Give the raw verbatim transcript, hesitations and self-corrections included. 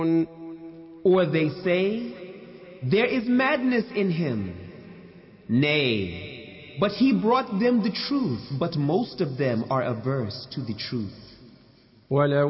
Or they say, there is madness in him. Nay, but he brought them the truth, but most of them are averse to the truth.